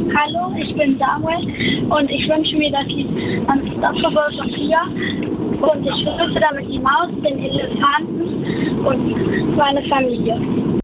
Hallo, ich bin Samuel und ich wünsche mir, dass ich am Stadtverbot hier und ich wünsche damit die Maus, den Elefanten und meine Familie.